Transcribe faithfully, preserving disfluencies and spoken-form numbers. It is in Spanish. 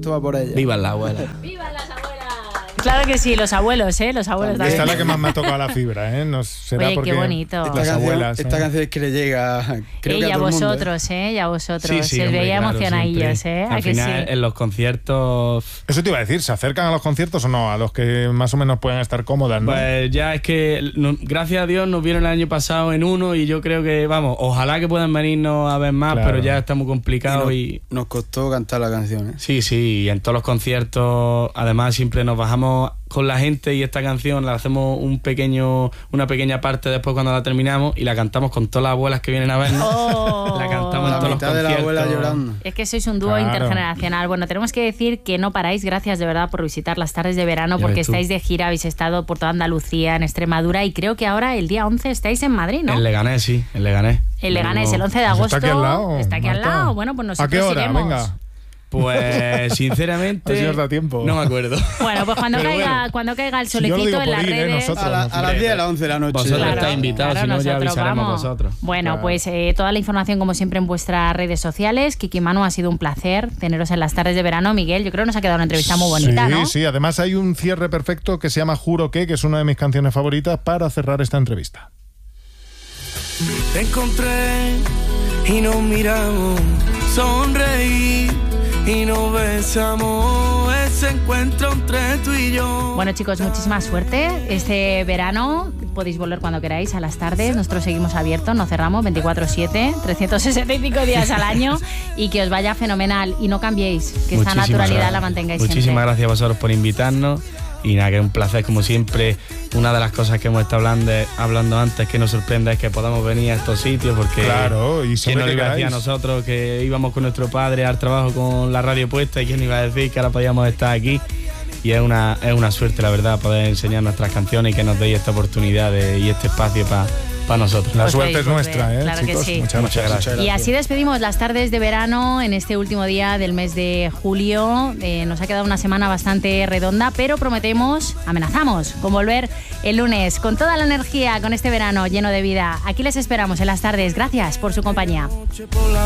esto va por ella. ¡Vivan las abuelas! ¡Vivan las abuelas! Claro que sí, los abuelos, ¿eh? Los abuelos también. Esta es la que más me ha tocado la fibra, ¿eh? No será Oye, porque qué bonito. Esta, las canción, abuelas, esta ¿eh? canción es que le llega, creo Eh, que a y a todo el mundo, vosotros, ¿eh? Y a vosotros. Sí, sí, Se os hombre, veía claro, emocionadillos, siempre. ¿eh? ¿A Al que final, sí? en los conciertos... Eso te iba a decir, ¿se acercan a los conciertos o no? A los que más o menos pueden estar cómodas, ¿no? Pues ya es que, no, gracias a Dios, nos vieron el año pasado en uno y yo creo que, vamos, ojalá que puedan venirnos a ver más, Claro. pero ya está muy complicado y, y... nos, nos costó cantar la canción, ¿eh? Sí, sí, y en todos los conciertos, además, siempre nos bajamos con la gente y esta canción la hacemos un pequeño, una pequeña parte después cuando la terminamos y la cantamos con todas las abuelas que vienen a vernos. Oh. La cantamos La en todos los mitad de la conciertos. abuela llorando. Es que sois un dúo Claro. intergeneracional. Bueno, tenemos que decir que no paráis. Gracias de verdad por visitar las tardes de verano, Ya porque ves tú. estáis de gira, habéis estado por toda Andalucía, en Extremadura, y creo que ahora el día once estáis en Madrid, ¿no? En Leganés, sí, en Leganés. El Leganés, Venimos- el once de Pues agosto. está aquí al lado, Está aquí al Marta. lado. Bueno, pues nosotros ¿A qué hora? iremos. Venga. Pues, sinceramente... A ver si os da tiempo. No me acuerdo. Bueno, pues cuando Pero caiga, bueno. cuando caiga el Si yo lo solecito digo en las por ir, ¿eh? redes. Nosotros. A, la- a las diez, a las once de la noche. Vosotros Claro, estáis invitados, claro, si no ya nosotros avisaremos vamos. vosotros. Bueno, Claro. pues eh, toda la información como siempre en vuestras redes sociales. Kiki, Manu, ha sido un placer teneros en las tardes de verano. Miguel, yo creo que nos ha quedado una entrevista muy bonita, sí, ¿no? Sí, además hay un cierre perfecto que se llama Juro que, que es una de mis canciones favoritas para cerrar esta entrevista. Te encontré y nos miramos, sonreí y nos besamos, ese encuentro entre tú y yo. Bueno, chicos, muchísima suerte. Este verano podéis volver cuando queráis a las tardes. Nosotros seguimos abiertos, no cerramos, veinticuatro siete, trescientos sesenta y cinco días al año. Y que os vaya fenomenal. Y no cambiéis, que esta Muchísimas naturalidad gracias. la mantengáis Muchísimas siempre. gracias a vosotros por invitarnos. Y nada, que es un placer como siempre. Una de las cosas que hemos estado hablando, hablando antes que nos sorprende es que podamos venir a estos sitios porque Claro, y ¿quién siempre nos que iba a decir a queráis. nosotros que íbamos con nuestro padre al trabajo con la radio puesta y quién iba a decir que ahora podíamos estar aquí? Y es una, es una suerte, la verdad, poder enseñar nuestras canciones y que nos deis esta oportunidad de, y este espacio para pa nosotros. La Pues suerte podéis es nuestra, volver, ¿eh, claro que chicos? sí. Muchas, Muchas gracias. gracias. Y así despedimos las tardes de verano en este último día del mes de julio. Eh, nos ha quedado una semana bastante redonda, pero prometemos, amenazamos con volver el lunes con toda la energía, con este verano lleno de vida. Aquí les esperamos en las tardes. Gracias por su compañía. Noche por la